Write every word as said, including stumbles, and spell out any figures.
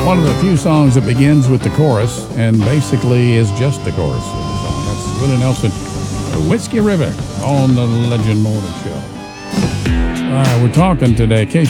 one of the few songs that begins with the chorus and basically is just the chorus of the song. That's Willie Nelson, Whiskey River on the Legend Morning Show. All right, we're talking today. In case